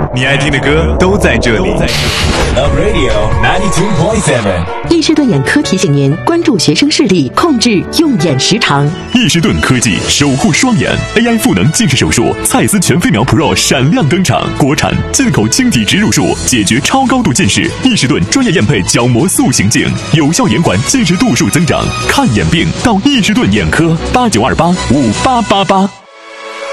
你爱听的歌都在这里。 Love Radio 92.7。 易士顿眼科提醒您关注学生视力，控制用眼时长。 易士顿科技守护双眼 AI 赋能近视手术，蔡司全飞秒 Pro 闪亮登场，国产进口晶体植入术，解决超高度近视。易士顿专业验配角膜塑形镜，有效延缓近视度数增长。看眼病到易士顿眼科，89285888。